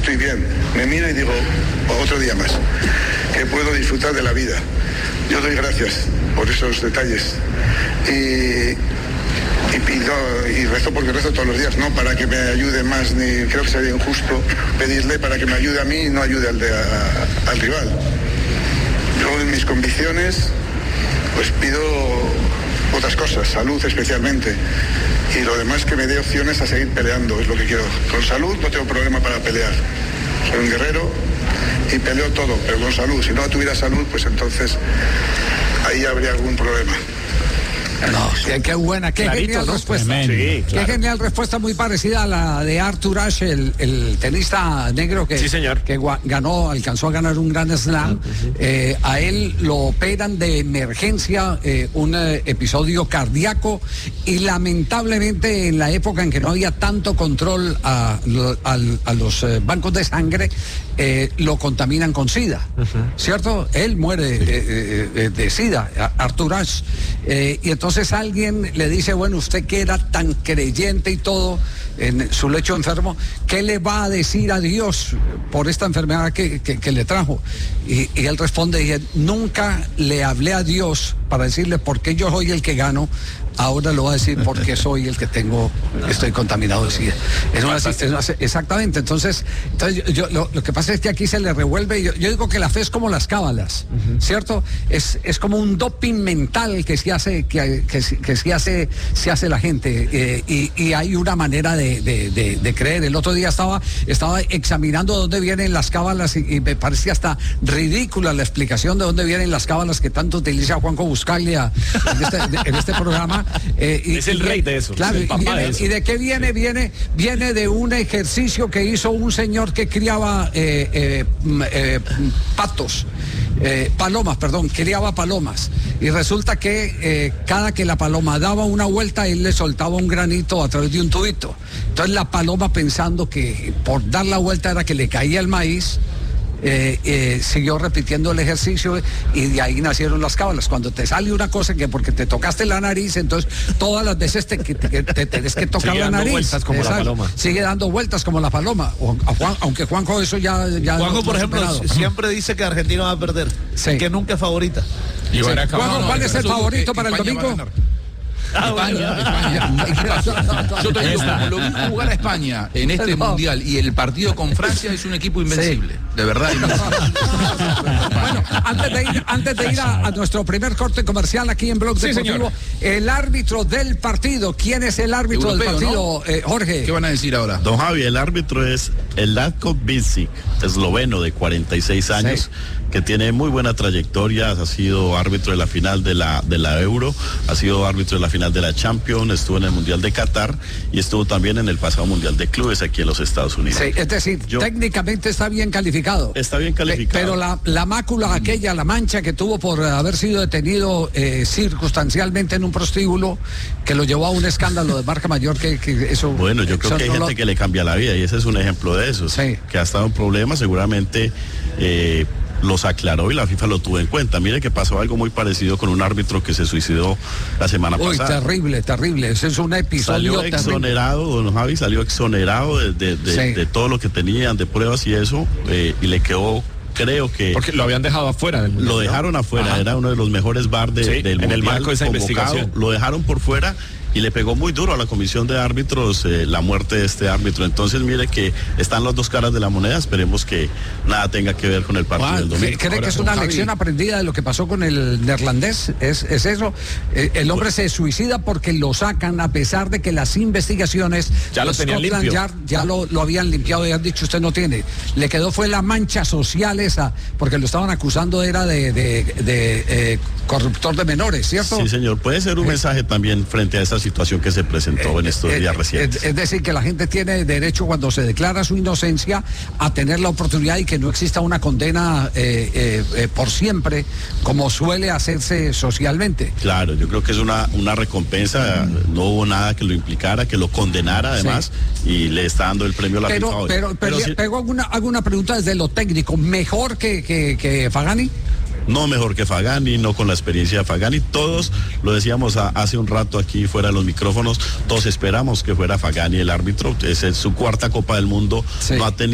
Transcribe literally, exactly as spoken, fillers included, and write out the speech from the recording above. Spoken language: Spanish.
estoy bien. Me miro y digo, otro día más, que puedo disfrutar de la vida. Yo doy gracias por esos detalles. Y... Y pido y rezo porque rezo todos los días, no para que me ayude más, ni creo que sería injusto pedirle para que me ayude a mí y no ayude al, de, a, al rival. Yo en mis convicciones pues pido otras cosas, salud especialmente, y lo demás que me dé opciones a seguir peleando, es lo que quiero. Con salud no tengo problema para pelear, soy un guerrero y peleo todo, pero con salud. Si no tuviera salud, pues entonces ahí habría algún problema. No, qué, qué buena, qué Clarito, genial ¿no? respuesta. Tremendo, sí, qué claro. genial respuesta, muy parecida a la de Arthur Ashe, el, el tenista negro que, sí, señor. que gua- ganó, alcanzó a ganar un Grand Slam. Ah, sí. eh, a él lo operan de emergencia, eh, un eh, episodio cardíaco, y lamentablemente en la época en que no había tanto control a, a, a los eh, bancos de sangre, eh, lo contaminan con SIDA, uh-huh. ¿cierto? Él muere sí. eh, eh, de SIDA, Arthur Ashe. Eh, y entonces alguien le dice, bueno, usted que era tan creyente y todo en su lecho enfermo, ¿qué le va a decir a Dios por esta enfermedad que, que, que le trajo? Y, y él responde, y él, nunca le hablé a Dios para decirle por qué yo soy el que gano, ahora lo va a decir porque soy el que tengo, estoy contaminado de SIDA. Es una, es una, exactamente, entonces, entonces yo, lo, lo que pasa es que aquí se le revuelve, yo, yo digo que la fe es como las cábalas, uh-huh. ¿cierto? Es, es como un doping mental que se hace, que, que, que se hace, se hace la gente, eh, y, y hay una manera de, de, de, de creer. El otro día estaba, estaba examinando dónde vienen las cábalas y, y me parecía hasta ridícula la explicación de dónde vienen las cábalas que tanto utiliza Juanjo Buscaglia en este, de, en este programa. Eh, y, es el rey de eso. Claro, el papá y, viene, de eso. ¿Y de qué viene? Viene, viene de un ejercicio que hizo un señor que criaba eh, eh, eh, patos, eh, palomas, perdón, criaba palomas. Y resulta que eh, cada que la paloma daba una vuelta, él le soltaba un granito a través de un tubito. Entonces la paloma, pensando que por dar la vuelta era que le caía el maíz, Eh, eh, siguió repitiendo el ejercicio, y de ahí nacieron las cábalas. Cuando te sale una cosa que porque te tocaste la nariz, entonces todas las veces te, te, te, te tenés que tocar sigue la dando nariz. Vueltas como la paloma. Sigue dando vueltas como la paloma. O, a Juan, aunque Juanjo eso ya... ya Juanjo, no, por no ejemplo, superado. siempre dice que Argentina va a perder, sí. que nunca es favorita. Sí. Juanjo, ¿cuál es el favorito para el domingo? Ah, España, España. ¿Qué pasó? Yo te digo, como lo vi jugar a España en este no. mundial y el partido con Francia, es un equipo invencible, sí. de verdad. Bueno, antes de ir, antes de ir a, a nuestro primer corte comercial aquí en Blog sí, Deportivo, señor. El árbitro del partido, ¿quién es el árbitro Europeo, del partido, ¿no? eh, Jorge? ¿Qué van a decir ahora? Don Javi, el árbitro es Latko Bišić, esloveno de cuarenta y seis años. Sí. Que tiene muy buena trayectoria, ha sido árbitro de la final de la de la Euro, ha sido árbitro de la final de la Champions, estuvo en el Mundial de Qatar y estuvo también en el pasado Mundial de Clubes aquí en los Estados Unidos. Sí, es decir, Yo, técnicamente está bien calificado. Está bien calificado. Pero la, la mácula aquella, la mancha que tuvo por haber sido detenido eh, circunstancialmente en un prostíbulo, que lo llevó a un escándalo de marca mayor, que, que eso... Bueno, yo creo eso que hay no gente lo... que le cambia la vida y ese es un ejemplo de eso, sí. que ha estado en problemas, seguramente... Eh, los aclaró y la FIFA lo tuvo en cuenta. Mire que pasó algo muy parecido con un árbitro que se suicidó la semana Uy, pasada. terrible, terrible. Ese es un episodio Salió exonerado, don Javi, salió exonerado de, de, de, sí. de todo lo que tenían, de pruebas y eso, eh, y le quedó... Creo que... Porque lo habían dejado afuera del mundial, Lo dejaron ¿no? afuera, Ajá. Era uno de los mejores bar de, sí, del en mundial. En el marco de esa convocado. investigación. Lo dejaron por fuera y le pegó muy duro a la comisión de árbitros eh, la muerte de este árbitro. Entonces, mire que están las dos caras de la moneda. Esperemos que nada tenga que ver con el partido wow, del domingo. ¿Cree Ahora, que es una Javi. lección aprendida de lo que pasó con el neerlandés? ¿Es, es eso? Eh, el hombre bueno. se suicida porque lo sacan a pesar de que las investigaciones... Ya lo tenían limpio. Ya, ya lo, lo habían limpiado y han dicho, usted no tiene. Le quedó fue la mancha social esa, porque lo estaban acusando era de, de, de, de eh, corruptor de menores, ¿cierto? Sí, señor. Puede ser un eh. mensaje también frente a esa situación que se presentó eh, en estos eh, días eh, recientes. Es decir, que la gente tiene derecho, cuando se declara su inocencia, a tener la oportunidad y que no exista una condena eh, eh, eh, por siempre, como suele hacerse socialmente. Claro, yo creo que es una, una recompensa, mm. no hubo nada que lo implicara, que lo condenara además, sí. y le está dando el premio a la pero, FIFA hoy. Pero, pero, pero si... hago alguna, alguna pregunta desde lo técnico, ¿mejor que, que, que Fagani? No mejor que Fagani, no con la experiencia de Fagani. Todos, lo decíamos a, hace un rato aquí fuera de los micrófonos, todos esperamos que fuera Fagani el árbitro. Es, es su cuarta Copa del Mundo, sí. no ha tenido